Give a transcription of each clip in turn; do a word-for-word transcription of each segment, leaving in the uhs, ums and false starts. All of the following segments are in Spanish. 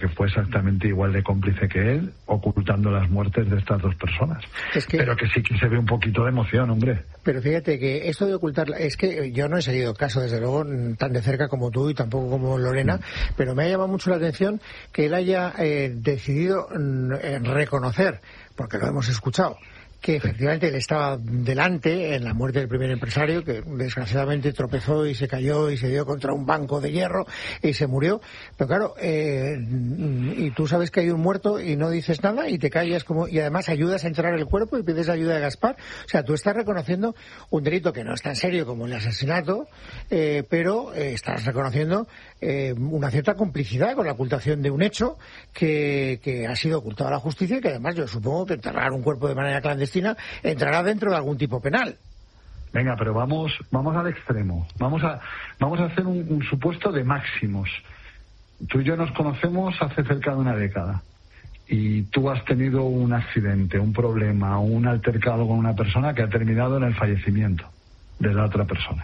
que fue exactamente igual de cómplice que él, ocultando las muertes de estas dos personas. Es que, pero que sí que se ve un poquito de emoción, hombre. Pero fíjate que esto de ocultar, es que yo no he seguido caso, desde luego, tan de cerca como tú y tampoco como Lorena, mm. pero me ha llamado mucho la atención que él haya eh, decidido eh, reconocer, porque lo hemos escuchado, que efectivamente él estaba delante en la muerte del primer empresario, que desgraciadamente tropezó y se cayó y se dio contra un banco de hierro y se murió. Pero claro, eh, y tú sabes que hay un muerto y no dices nada y te callas como, y además ayudas a enterrar el cuerpo y pides ayuda de Gaspar. O sea, tú estás reconociendo un delito que no es tan serio como el asesinato, eh, pero eh, estás reconociendo eh, una cierta complicidad con la ocultación de un hecho que, que ha sido ocultado a la justicia y que además yo supongo que enterrar un cuerpo de manera clandestina entrará dentro de algún tipo penal. Venga, pero vamos vamos al extremo. Vamos a vamos a hacer un, un supuesto de máximos. Tú y yo nos conocemos hace cerca de una década y tú has tenido un accidente, un problema, un altercado con una persona que ha terminado en el fallecimiento de la otra persona.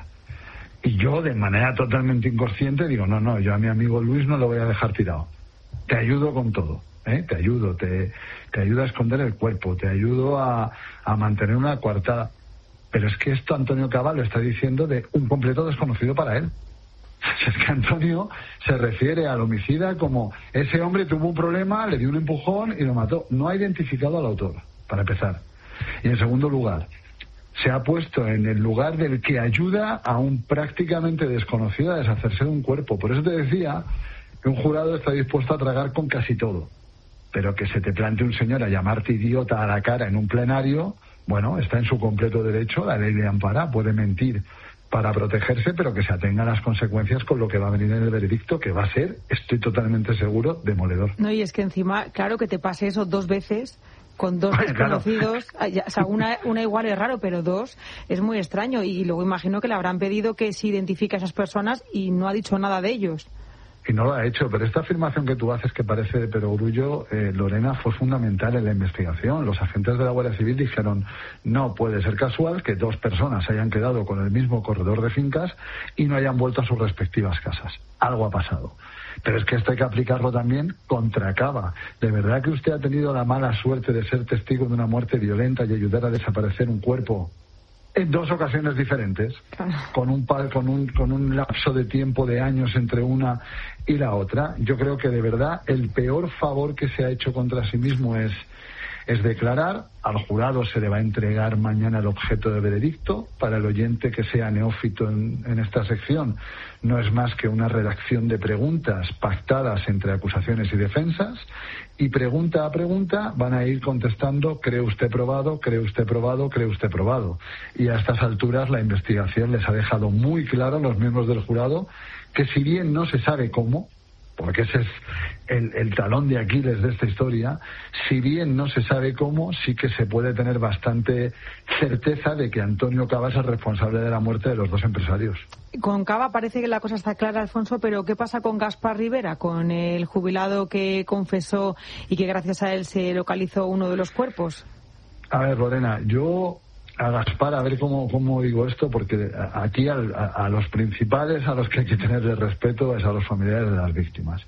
Y yo, de manera totalmente inconsciente, digo, no, no, yo a mi amigo Luis no lo voy a dejar tirado. Te ayudo con todo. ¿Eh? Te ayudo, te, te ayudo a esconder el cuerpo, te ayudo a, a mantener una coartada. Pero es que esto Antonio Cava lo está diciendo de un completo desconocido para él. Es que Antonio se refiere al homicida como ese hombre tuvo un problema, le dio un empujón y lo mató. No ha identificado al autor, para empezar. Y en segundo lugar, se ha puesto en el lugar del que ayuda a un prácticamente desconocido a deshacerse de un cuerpo. Por eso te decía que un jurado está dispuesto a tragar con casi todo. Pero que se te plante un señor a llamarte idiota a la cara en un plenario, bueno, está en su completo derecho, la ley le ampara, puede mentir para protegerse, pero que se atenga a las consecuencias con lo que va a venir en el veredicto, que va a ser, estoy totalmente seguro, demoledor. No, y es que encima, claro que te pase eso dos veces con dos desconocidos, claro. O sea, una, una igual es raro, pero dos es muy extraño, y luego imagino que le habrán pedido que se identifique a esas personas y no ha dicho nada de ellos. Y no lo ha hecho, pero esta afirmación que tú haces, que parece de perogrullo, eh, Lorena, fue fundamental en la investigación. Los agentes de la Guardia Civil dijeron, no puede ser casual que dos personas se hayan quedado con el mismo corredor de fincas y no hayan vuelto a sus respectivas casas. Algo ha pasado. Pero es que esto hay que aplicarlo también contra Cava. ¿De verdad que usted ha tenido la mala suerte de ser testigo de una muerte violenta y ayudar a desaparecer un cuerpo en dos ocasiones diferentes, con un con un con un lapso de tiempo de años entre una y la otra? Yo creo que de verdad el peor favor que se ha hecho contra sí mismo es es declarar. Al jurado se le va a entregar mañana el objeto de veredicto. Para el oyente que sea neófito en, en esta sección, no es más que una redacción de preguntas pactadas entre acusaciones y defensas, y pregunta a pregunta van a ir contestando, ¿cree usted probado? ¿Cree usted probado? ¿Cree usted probado? Y a estas alturas la investigación les ha dejado muy claro a los miembros del jurado que, si bien no se sabe cómo, porque ese es el, el talón de Aquiles de esta historia, si bien no se sabe cómo, sí que se puede tener bastante certeza de que Antonio Cava es el responsable de la muerte de los dos empresarios. Con Cava parece que la cosa está clara, Alfonso, pero ¿qué pasa con Gaspar Rivera, con el jubilado que confesó y que gracias a él se localizó uno de los cuerpos? A ver, Lorena, yo a Gaspar, a ver cómo, cómo digo esto, porque aquí al, a, a los principales a los que hay que tenerle respeto es a los familiares de las víctimas.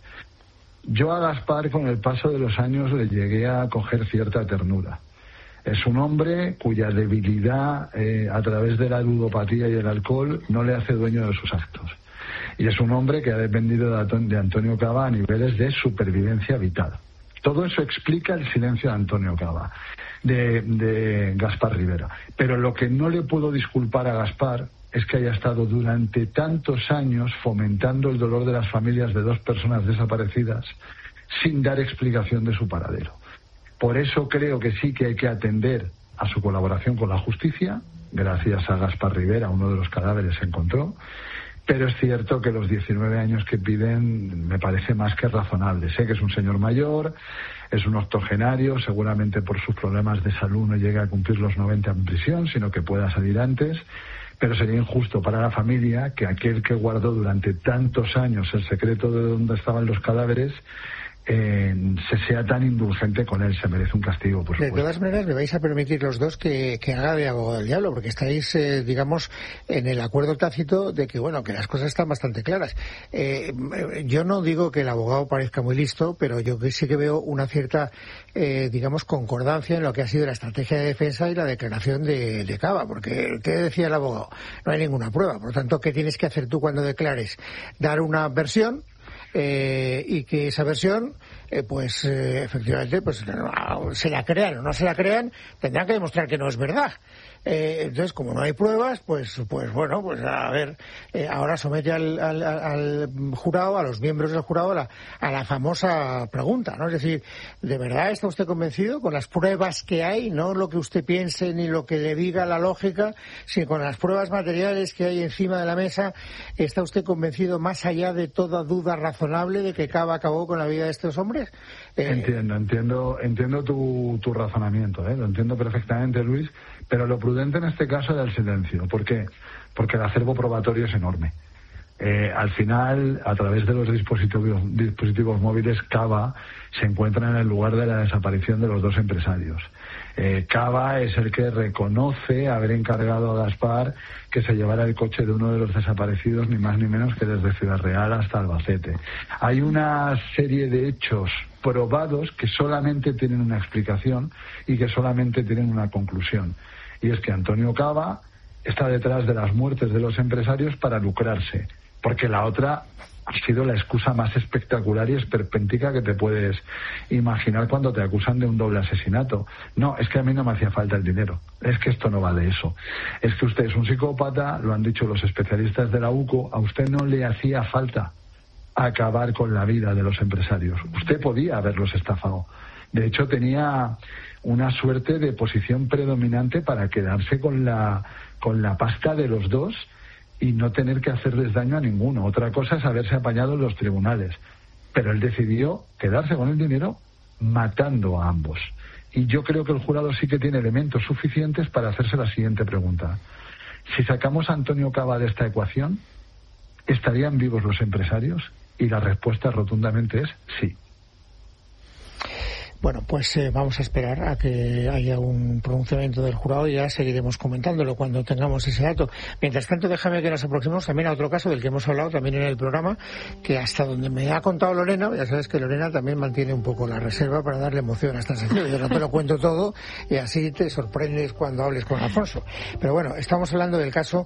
Yo a Gaspar, con el paso de los años, le llegué a coger cierta ternura. Es un hombre cuya debilidad eh, a través de la ludopatía y el alcohol no le hace dueño de sus actos. Y es un hombre que ha dependido de Antonio Cava a niveles de supervivencia vital. Todo eso explica el silencio de Antonio Cava, de, de Gaspar Rivera. Pero lo que no le puedo disculpar a Gaspar es que haya estado durante tantos años fomentando el dolor de las familias de dos personas desaparecidas sin dar explicación de su paradero. Por eso creo que sí que hay que atender a su colaboración con la justicia. Gracias a Gaspar Rivera, uno de los cadáveres se encontró. Pero es cierto que los diecinueve años que piden me parece más que razonable. Sé que es un señor mayor, es un octogenario, seguramente por sus problemas de salud no llega a cumplir los noventa en prisión, sino que pueda salir antes. Pero sería injusto para la familia que aquel que guardó durante tantos años el secreto de dónde estaban los cadáveres eh, se sea tan indulgente con él. Se merece un castigo, por supuesto. De todas maneras, me vais a permitir los dos que, que haga de abogado del diablo, porque estáis, eh, digamos, en el acuerdo tácito de que, bueno, que las cosas están bastante claras. Eh, yo no digo que el abogado parezca muy listo, pero yo sí que veo una cierta, eh, digamos, concordancia en lo que ha sido la estrategia de defensa y la declaración de, de Cava, porque, ¿qué decía el abogado? No hay ninguna prueba. Por lo tanto, ¿qué tienes que hacer tú cuando declares? Dar una versión, eh, y que esa versión, eh, pues, eh, efectivamente, pues, no, se la crean o no se la crean, tendrán que demostrar que no es verdad. Eh, entonces, como no hay pruebas, pues, pues bueno, pues a ver, eh, ahora somete al, al, al jurado, a los miembros del jurado, a la, a la famosa pregunta, ¿no? Es decir, ¿de verdad está usted convencido con las pruebas que hay, no lo que usted piense ni lo que le diga la lógica, sino con las pruebas materiales que hay encima de la mesa? ¿Está usted convencido, más allá de toda duda razonable, de que Cava acabó con la vida de estos hombres? Eh... Entiendo, entiendo, entiendo tu, tu razonamiento, ¿eh? Lo entiendo perfectamente, Luis. Pero lo prudente en este caso era el silencio. ¿Por qué? Porque el acervo probatorio es enorme. Eh, al final, a través de los dispositivos, dispositivos móviles, Cava se encuentra en el lugar de la desaparición de los dos empresarios. Eh, Cava es el que reconoce haber encargado a Gaspar que se llevara el coche de uno de los desaparecidos, ni más ni menos que desde Ciudad Real hasta Albacete. Hay una serie de hechos probados que solamente tienen una explicación y que solamente tienen una conclusión. Y es que Antonio Cava está detrás de las muertes de los empresarios para lucrarse, porque la otra ha sido la excusa más espectacular y esperpéntica que te puedes imaginar cuando te acusan de un doble asesinato. No, es que a mí no me hacía falta el dinero, es que esto no va de eso. Es que usted es un psicópata, lo han dicho los especialistas de la U C O, a usted no le hacía falta acabar con la vida de los empresarios. Usted podía haberlos estafado. De hecho, tenía una suerte de posición predominante para quedarse con la con la pasta de los dos y no tener que hacerles daño a ninguno. Otra cosa es haberse apañado en los tribunales, pero él decidió quedarse con el dinero matando a ambos. Y yo creo que el jurado sí que tiene elementos suficientes para hacerse la siguiente pregunta. Si sacamos a Antonio Cava de esta ecuación, ¿estarían vivos los empresarios? Y la respuesta rotundamente es sí. Bueno, pues eh, vamos a esperar a que haya un pronunciamiento del jurado y ya seguiremos comentándolo cuando tengamos ese dato. Mientras tanto, déjame que nos aproximemos también a otro caso del que hemos hablado también en el programa, que hasta donde me ha contado Lorena, ya sabes que Lorena también mantiene un poco la reserva para darle emoción a esta sección. Yo no te lo cuento todo y así te sorprendes cuando hables con Alfonso. Pero bueno, estamos hablando del caso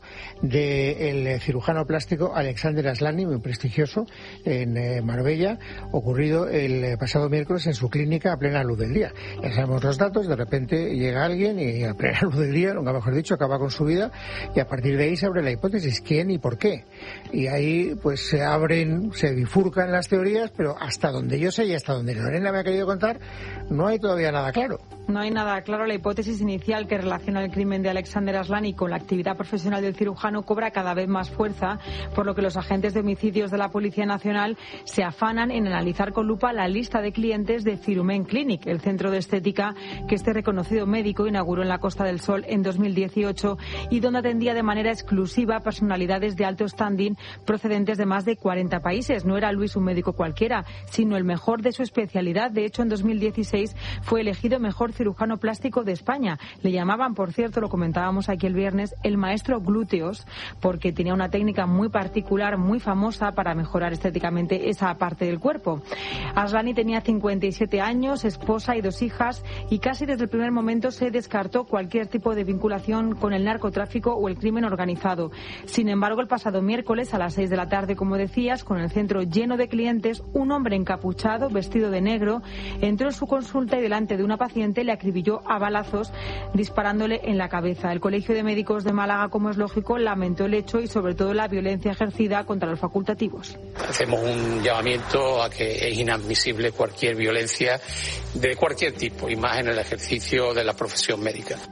del cirujano plástico Alexander Aslani, muy prestigioso, en eh, Marbella, ocurrido el pasado miércoles en su clínica a plena luz del día. Ya sabemos los datos, de repente llega alguien y a plena luz del día, nunca mejor dicho, acaba con su vida y a partir de ahí se abre la hipótesis, ¿quién y por qué? Y ahí pues se abren, se bifurcan las teorías, pero hasta donde yo sé y hasta donde Lorena me ha querido contar, no hay todavía nada claro. No hay nada claro. La hipótesis inicial que relaciona el crimen de Alexander Aslani con la actividad profesional del cirujano cobra cada vez más fuerza, por lo que los agentes de homicidios de la Policía Nacional se afanan en analizar con lupa la lista de clientes de Cirumen Clinic, el centro de estética que este reconocido médico inauguró en la Costa del Sol en dos mil dieciocho y donde atendía de manera exclusiva a personalidades de alto standing procedentes de más de cuarenta países. No era Luis un médico cualquiera, sino el mejor de su especialidad. De hecho, en dos mil dieciséis fue elegido mejor cirujano plástico de España. Le llamaban, por cierto, lo comentábamos aquí el viernes, el maestro glúteos, porque tenía una técnica muy particular, muy famosa para mejorar estéticamente esa parte del cuerpo. Aslani tenía cincuenta y siete años, esposa y dos hijas, y casi desde el primer momento se descartó cualquier tipo de vinculación con el narcotráfico o el crimen organizado. Sin embargo, el pasado miércoles a las seis de la tarde, como decías, con el centro lleno de clientes, un hombre encapuchado, vestido de negro, entró en su consulta y delante de una paciente le acribilló a balazos, disparándole en la cabeza. El Colegio de Médicos de Málaga, como es lógico, lamentó el hecho y sobre todo la violencia ejercida contra los facultativos. Hacemos un llamamiento a que es inadmisible cualquier violencia de cualquier tipo y más en el ejercicio de la profesión médica.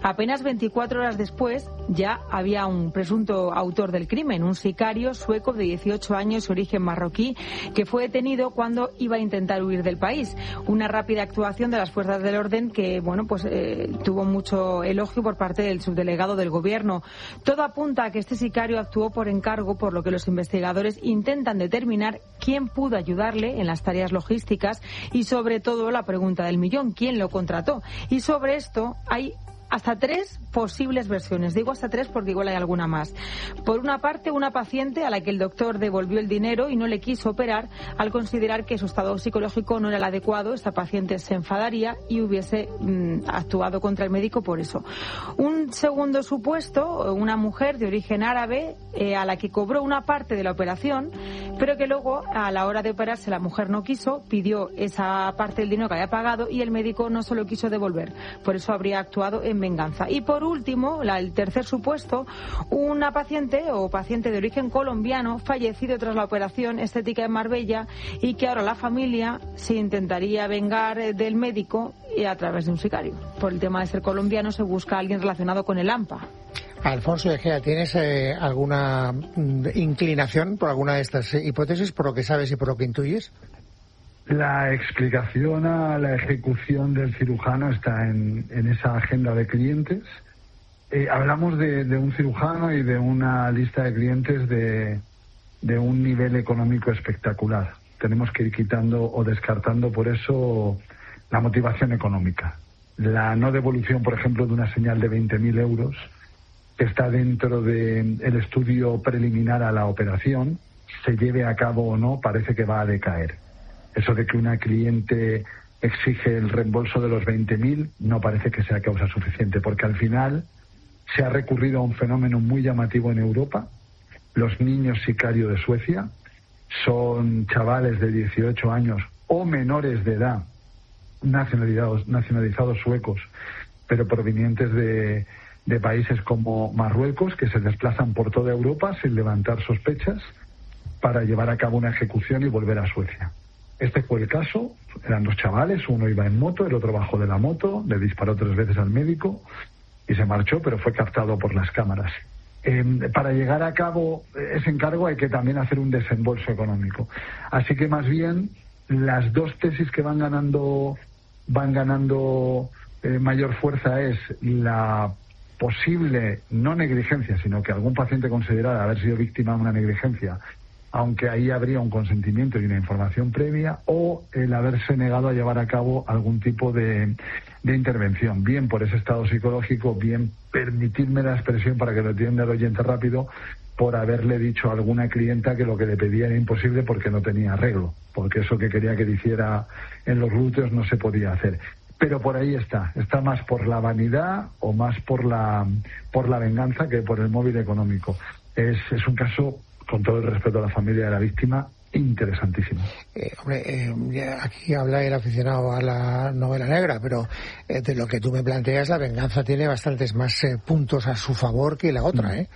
Apenas veinticuatro horas después ya había un presunto autor del crimen, un sicario sueco de dieciocho años, origen marroquí, que fue detenido cuando iba a intentar huir del país. Una rápida actuación de las fuerzas del orden que, bueno, pues eh, tuvo mucho elogio por parte del subdelegado del gobierno. Todo apunta a que este sicario actuó por encargo, por lo que los investigadores intentan determinar quién pudo ayudarle en las tareas logísticas y, sobre todo, la pregunta del millón, ¿quién lo contrató? Y sobre esto hay hasta tres posibles versiones. Digo hasta tres porque igual hay alguna más. Por una parte, una paciente a la que el doctor devolvió el dinero y no le quiso operar al considerar que su estado psicológico no era el adecuado. Esta paciente se enfadaría y hubiese mmm, actuado contra el médico por eso. Un segundo supuesto, una mujer de origen árabe eh, a la que cobró una parte de la operación, pero que luego a la hora de operarse la mujer no quiso, pidió esa parte del dinero que había pagado y el médico no se lo quiso devolver. Por eso habría actuado en venganza. Y por último, la, el tercer supuesto, una paciente o paciente de origen colombiano fallecido tras la operación estética en Marbella y que ahora la familia se intentaría vengar del médico y a través de un sicario. Por el tema de ser colombiano se busca a alguien relacionado con el AMPA. Alfonso Egea, ¿tienes eh, alguna inclinación por alguna de estas hipótesis, por lo que sabes y por lo que intuyes? La explicación a la ejecución del cirujano está en, en esa agenda de clientes. Eh, hablamos de, de un cirujano y de una lista de clientes de, de un nivel económico espectacular. Tenemos que ir quitando o descartando por eso la motivación económica. La no devolución, por ejemplo, de una señal de veinte mil euros que está dentro del estudio preliminar a la operación, se lleve a cabo o no, parece que va a decaer. Eso de que una cliente exige el reembolso de los veinte mil no parece que sea causa suficiente, porque al final se ha recurrido a un fenómeno muy llamativo en Europa. Los niños sicario de Suecia son chavales de dieciocho años o menores de edad, nacionalizados, nacionalizados suecos, pero provenientes de, de países como Marruecos, que se desplazan por toda Europa sin levantar sospechas para llevar a cabo una ejecución y volver a Suecia. Este fue el caso, eran dos chavales, uno iba en moto, el otro bajó de la moto, le disparó tres veces al médico y se marchó, pero fue captado por las cámaras. Eh, para llegar a cabo ese encargo hay que también hacer un desembolso económico. Así que más bien las dos tesis que van ganando, van ganando eh, mayor fuerza es la posible no negligencia, sino que algún paciente considerara haber sido víctima de una negligencia, aunque ahí habría un consentimiento y una información previa, o el haberse negado a llevar a cabo algún tipo de, de intervención, bien por ese estado psicológico, bien, permitirme la expresión para que lo entienda el oyente rápido, por haberle dicho a alguna clienta que lo que le pedía era imposible porque no tenía arreglo, porque eso que quería que le hiciera en los glúteos no se podía hacer. Pero por ahí está, está más por la vanidad o más por la, por la venganza que por el móvil económico. Es, es un caso, con todo el respeto a la familia de la víctima, interesantísimo. Eh, hombre, eh, aquí habla el aficionado a la novela negra, pero eh, de lo que tú me planteas, la venganza tiene bastantes más eh, puntos a su favor que la otra, ¿eh?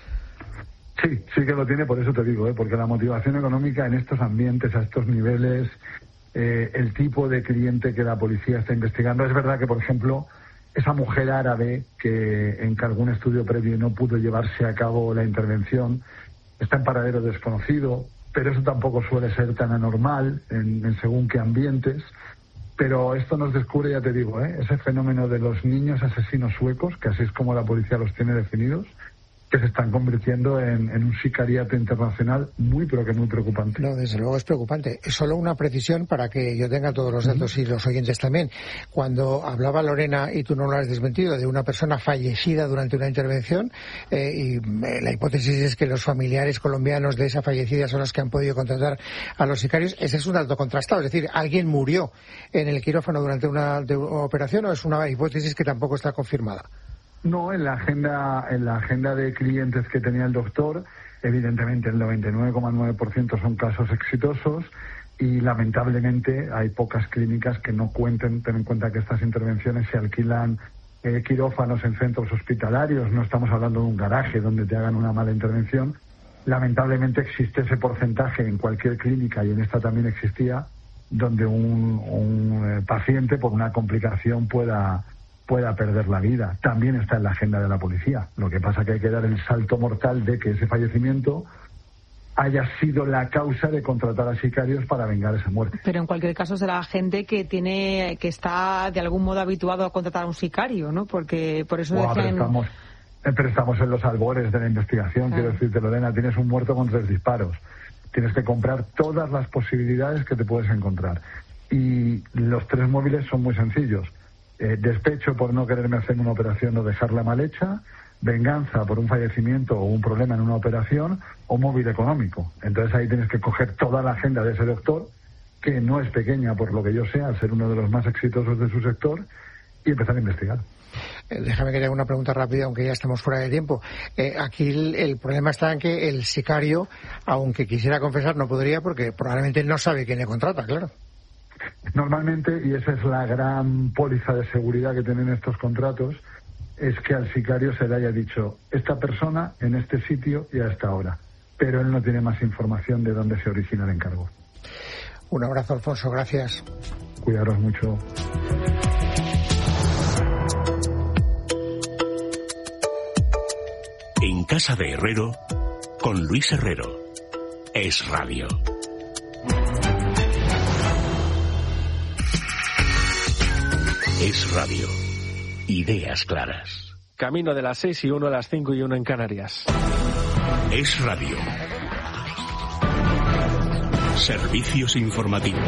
Sí, sí que lo tiene, por eso te digo, ¿eh? Porque la motivación económica en estos ambientes, a estos niveles, eh, el tipo de cliente que la policía está investigando. Es verdad que, por ejemplo, esa mujer árabe que encargó un estudio previo y no pudo llevarse a cabo la intervención, está en paradero desconocido, pero eso tampoco suele ser tan anormal en, en según qué ambientes. Pero esto nos descubre, ya te digo, ¿eh? ese fenómeno de los niños asesinos suecos, que así es como la policía los tiene definidos, que se están convirtiendo en, en un sicariato internacional muy, pero que muy preocupante. No, desde luego es preocupante. Solo una precisión para que yo tenga todos los datos uh-huh. y los oyentes también. Cuando hablaba Lorena, y tú no lo has desmentido, de una persona fallecida durante una intervención, eh, y eh, la hipótesis es que los familiares colombianos de esa fallecida son los que han podido contratar a los sicarios, ese es un dato contrastado. Es decir, ¿alguien murió en el quirófano durante una, de una operación o es una hipótesis que tampoco está confirmada? No, en la agenda en la agenda de clientes que tenía el doctor, evidentemente el noventa y nueve coma nueve por ciento son casos exitosos y lamentablemente hay pocas clínicas que no cuenten, ten en cuenta que estas intervenciones se alquilan eh, quirófanos en centros hospitalarios, no estamos hablando de un garaje donde te hagan una mala intervención. Lamentablemente existe ese porcentaje en cualquier clínica y en esta también existía, donde un, un eh, paciente por una complicación pueda pueda perder la vida. También está en la agenda de la policía. Lo que pasa que hay que dar el salto mortal de que ese fallecimiento haya sido la causa de contratar a sicarios para vengar esa muerte. Pero en cualquier caso será gente que tiene, que está de algún modo habituado a contratar a un sicario, ¿no? Porque por eso Wow, decían... pero, estamos, pero estamos en los albores de la investigación, ah. quiero decirte, Lorena, tienes un muerto con tres disparos. Tienes que comprar todas las posibilidades que te puedes encontrar. Y los tres móviles son muy sencillos. Eh, despecho por no quererme hacer una operación o dejarla mal hecha, venganza por un fallecimiento o un problema en una operación, o móvil económico. Entonces ahí tienes que coger toda la agenda de ese doctor, que no es pequeña por lo que yo sé, al ser uno de los más exitosos de su sector, y empezar a investigar. Eh, déjame que te haga una pregunta rápida, aunque ya estamos fuera de tiempo. Eh, aquí el, el problema está en que el sicario, aunque quisiera confesar, no podría porque probablemente no sabe quién le contrata, claro. Normalmente, y esa es la gran póliza de seguridad que tienen estos contratos, es que al sicario se le haya dicho esta persona en este sitio y a esta hora, pero él no tiene más información de dónde se origina el encargo. Un abrazo, Alfonso, gracias. Cuidaros mucho. En casa de Herrero, con Luis Herrero. Es Radio. Es Radio. Ideas claras. Camino de las seis y uno a las cinco y uno en Canarias. Es Radio. Servicios informativos.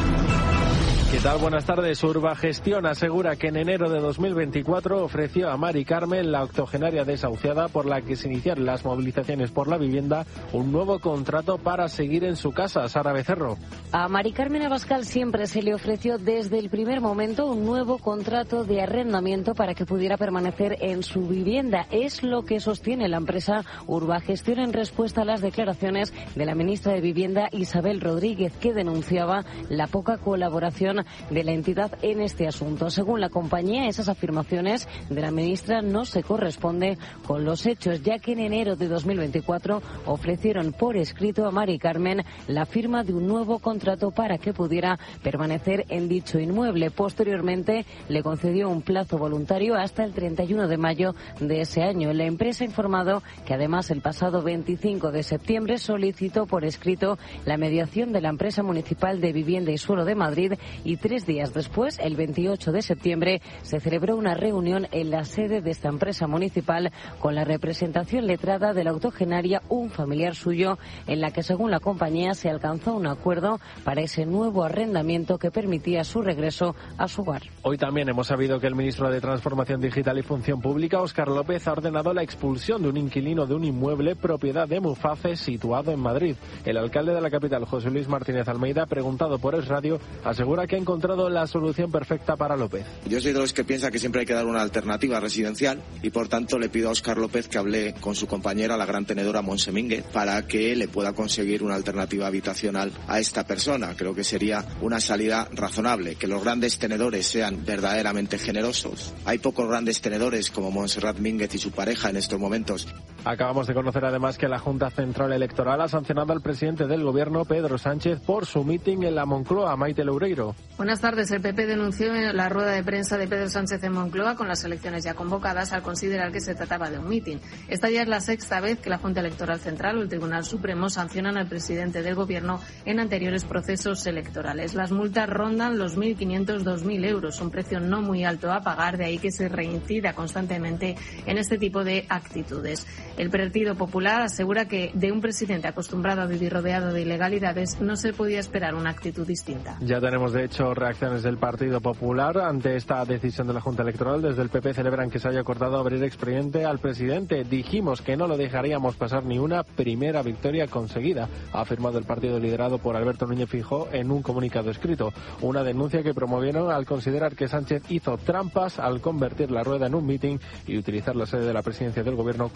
¿Qué tal? Buenas tardes. Urbagestión asegura que en enero de dos mil veinticuatro ofreció a Mari Carmen, la octogenaria desahuciada por la que se iniciaron las movilizaciones por la vivienda, un nuevo contrato para seguir en su casa. Sara Becerro. A Mari Carmen Abascal siempre se le ofreció desde el primer momento un nuevo contrato de arrendamiento para que pudiera permanecer en su vivienda. Es lo que sostiene la empresa Urbagestión en respuesta a las declaraciones de la ministra de Vivienda, Isabel Rodríguez, que denunciaba la poca colaboración de la entidad en este asunto. Según la compañía, esas afirmaciones de la ministra no se corresponden con los hechos, ya que en enero de dos mil veinticuatro ofrecieron por escrito a Mari Carmen la firma de un nuevo contrato para que pudiera permanecer en dicho inmueble. Posteriormente le concedió un plazo voluntario hasta el treinta y uno de mayo de ese año. La empresa ha informado que además el pasado veinticinco de septiembre solicitó por escrito la mediación de la empresa municipal de Vivienda y Suelo de Madrid, y tres días después, el veintiocho de septiembre, se celebró una reunión en la sede de esta empresa municipal con la representación letrada de la octogenaria, un familiar suyo, en la que, según la compañía, se alcanzó un acuerdo para ese nuevo arrendamiento que permitía su regreso a su hogar. Hoy también hemos sabido que el ministro de Transformación Digital y Función Pública, Óscar López, ha ordenado la expulsión de un inquilino de un inmueble propiedad de Muface situado en Madrid. El alcalde de la capital, José Luis Martínez Almeida, preguntado por Es Radio, asegura que ha encontrado la solución perfecta para López. Yo soy de los que piensa que siempre hay que dar una alternativa residencial y por tanto le pido a Óscar López que hable con su compañera, la gran tenedora Montse Mínguez, para que le pueda conseguir una alternativa habitacional a esta persona. Creo que sería una salida razonable, que los grandes tenedores sean verdaderamente generosos. Hay pocos grandes tenedores como Montserrat Mínguez y su pareja en estos momentos. Acabamos de conocer además que la Junta Central Electoral ha sancionado al presidente del Gobierno, Pedro Sánchez, por su mitin en la Moncloa. Maite Loureiro. Buenas tardes. El P P denunció la rueda de prensa de Pedro Sánchez en Moncloa con las elecciones ya convocadas al considerar que se trataba de un mitin. Esta ya es la sexta vez que la Junta Electoral Central o el Tribunal Supremo sancionan al presidente del Gobierno en anteriores procesos electorales. Las multas rondan los mil quinientos a dos mil euros, un precio no muy alto a pagar, de ahí que se reincida constantemente en este tipo de actitudes. El Partido Popular asegura que de un presidente acostumbrado a vivir rodeado de ilegalidades no se podía esperar una actitud distinta. Ya tenemos, de hecho, reacciones del Partido Popular ante esta decisión de la Junta Electoral. Desde el P P celebran que se haya acordado abrir expediente al presidente. Dijimos que no lo dejaríamos pasar ni una primera victoria conseguida, ha afirmado el partido liderado por Alberto Núñez Feijóo en un comunicado escrito. Una denuncia que promovieron al considerar que Sánchez hizo trampas al convertir la rueda en un mitin y utilizar la sede de la presidencia del Gobierno como altavoz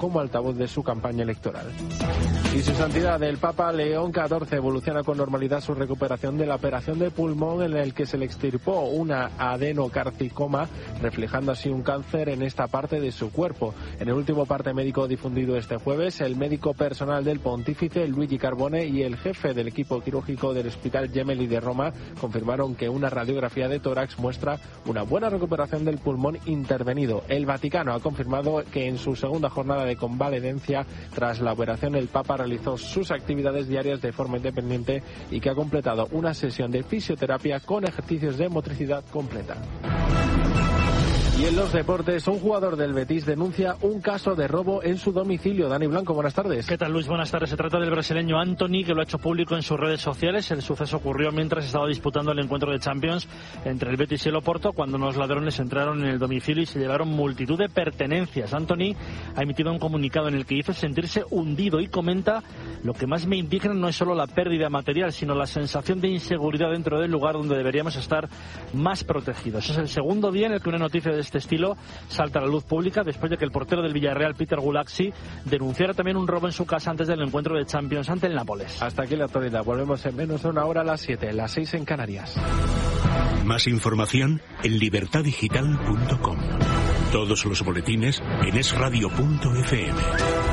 largo de su campaña electoral. Y su santidad el Papa León catorce evoluciona con normalidad su recuperación de la operación de pulmón en el que se le extirpó una adenocarcinoma, reflejando así un cáncer en esta parte de su cuerpo. En el último parte médico difundido este jueves, el médico personal del pontífice Luigi Carbone y el jefe del equipo quirúrgico del Hospital Gemelli de Roma confirmaron que una radiografía de tórax muestra una buena recuperación del pulmón intervenido. El Vaticano ha confirmado que en su segunda jornada de convalecencia tras la operación el Papa realizó sus actividades diarias de forma independiente y que ha completado una sesión de fisioterapia con ejercicios de motricidad completa. Y en los deportes, un jugador del Betis denuncia un caso de robo en su domicilio. Dani Blanco, buenas tardes. ¿Qué tal, Luis? Buenas tardes. Se trata del brasileño Antony, que lo ha hecho público en sus redes sociales. El suceso ocurrió mientras estaba disputando el encuentro de Champions entre el Betis y el Oporto, cuando unos ladrones entraron en el domicilio y se llevaron multitud de pertenencias. Antony ha emitido un comunicado en el que dice sentirse hundido y comenta: lo que más me indigna no es solo la pérdida material, sino la sensación de inseguridad dentro del lugar donde deberíamos estar más protegidos. Es el segundo día en el que una noticia de este estilo salta a la luz pública después de que el portero del Villarreal, Peter Gulaxi, denunciara también un robo en su casa antes del encuentro de Champions ante el Nápoles. Hasta aquí la actualidad. Volvemos en menos de una hora a las siete, las seis en Canarias. Más información en libertad digital punto com. Todos los boletines en es radio punto efe eme.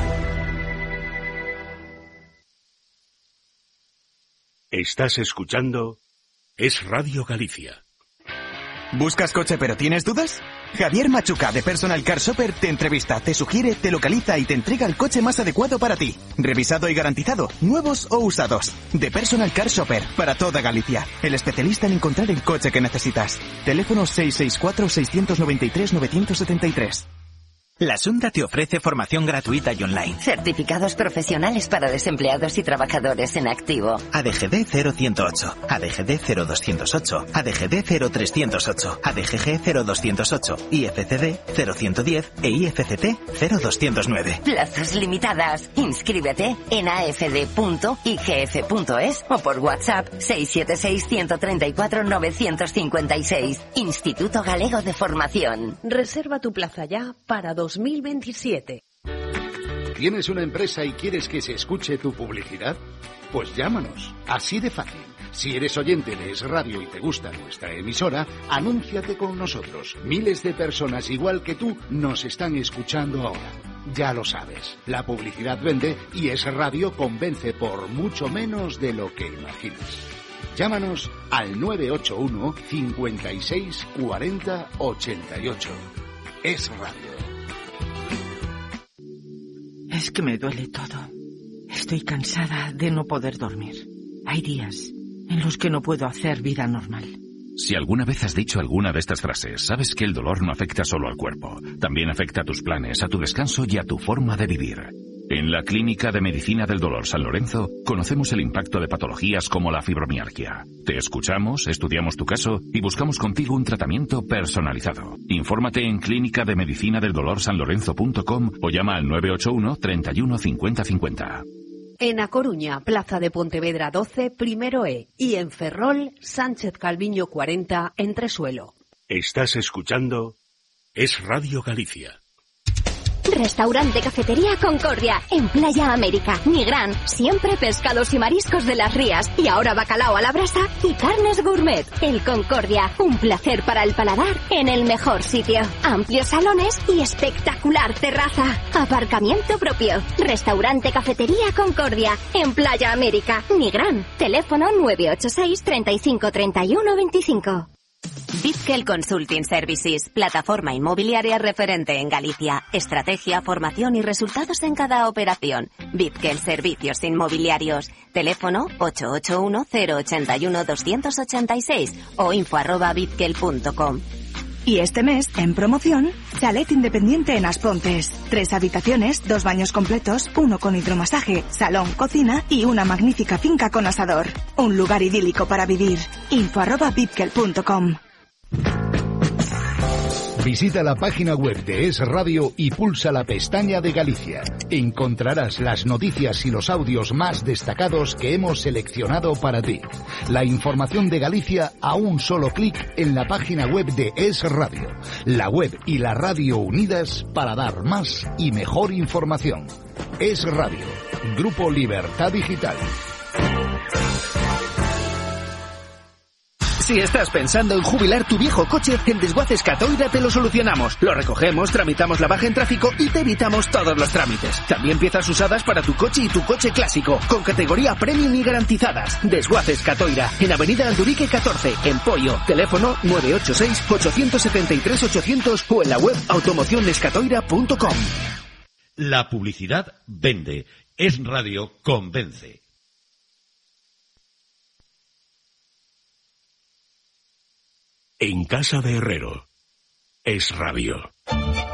Estás escuchando Es Radio Galicia. ¿Buscas coche pero tienes dudas? Javier Machuca de Personal Car Shopper te entrevista, te sugiere, te localiza y te entrega el coche más adecuado para ti. Revisado y garantizado, nuevos o usados. De Personal Car Shopper, para toda Galicia. El especialista en encontrar el coche que necesitas. Teléfono seis seis cuatro, seis nueve tres, nueve siete tres. La Xunta te ofrece formación gratuita y online. Certificados profesionales para desempleados y trabajadores en activo. A D G D cero ciento ocho, A D G D cero doscientos ocho, A D G D cero trescientos ocho, A D G G cero doscientos ocho, I F C D cero ciento diez e I F C T cero doscientos nueve. Plazas limitadas. Inscríbete en a f d punto i g f punto es o por WhatsApp seis siete seis, uno tres cuatro, nueve cinco seis. Instituto Galego de Formación. Reserva tu plaza ya para dos mil veintisiete. ¿Tienes una empresa y quieres que se escuche tu publicidad? Pues llámanos. Así de fácil. Si eres oyente de Es Radio y te gusta nuestra emisora, anúnciate con nosotros. Miles de personas igual que tú nos están escuchando ahora. Ya lo sabes, la publicidad vende y Es Radio convence por mucho menos de lo que imaginas. Llámanos al nueve ocho uno, cincuenta y seis, cuarenta, ochenta y ocho. Es Radio. Es que me duele todo. Estoy cansada de no poder dormir. Hay días en los que no puedo hacer vida normal. Si alguna vez has dicho alguna de estas frases, sabes que el dolor no afecta solo al cuerpo. También afecta a tus planes, a tu descanso y a tu forma de vivir. En la Clínica de Medicina del Dolor San Lorenzo conocemos el impacto de patologías como la fibromialgia. Te escuchamos, estudiamos tu caso y buscamos contigo un tratamiento personalizado. Infórmate en clínica de medicina del dolor san lorenzo punto com o llama al nueve ocho uno, treinta y uno, cincuenta cincuenta. En A Coruña, Plaza de Pontevedra doce, Primero E. Y en Ferrol, Sánchez Calviño cuarenta, Entresuelo. Estás escuchando Es Radio Galicia. Restaurante Cafetería Concordia, en Playa América, Nigrán, siempre pescados y mariscos de las rías, y ahora bacalao a la brasa y carnes gourmet. El Concordia, un placer para el paladar en el mejor sitio. Amplios salones y espectacular terraza. Aparcamiento propio. Restaurante Cafetería Concordia, en Playa América, Nigrán. Teléfono nueve ocho seis, treinta y cinco, treinta y uno, veinticinco. Bitkel Consulting Services, plataforma inmobiliaria referente en Galicia. Estrategia, formación y resultados en cada operación. Bitkel Servicios Inmobiliarios. Teléfono ocho ocho uno, cero ocho uno, dos ocho seis o info arroba bitkel punto com. Y este mes, en promoción, chalet independiente en Aspontes. Tres habitaciones, dos baños completos, uno con hidromasaje, salón, cocina y una magnífica finca con asador. Un lugar idílico para vivir. Info arroba bitkel punto com. Visita la página web de Es Radio y pulsa la pestaña de Galicia. Encontrarás las noticias y los audios más destacados que hemos seleccionado para ti. La información de Galicia a un solo clic en la página web de Es Radio. La web y la radio unidas para dar más y mejor información. Es Radio. Grupo Libertad Digital. Si estás pensando en jubilar tu viejo coche, en Desguaces Catoira te lo solucionamos. Lo recogemos, tramitamos la baja en tráfico y te evitamos todos los trámites. También piezas usadas para tu coche y tu coche clásico, con categoría premium y garantizadas. Desguaces Catoira, en Avenida Andurique catorce, en Pollo. Teléfono nueve ocho seis, ocho siete tres, ochocientos o en la web automocionescatoira punto com. La publicidad vende. Es Radio convence. En casa de Herrero. Es Radio.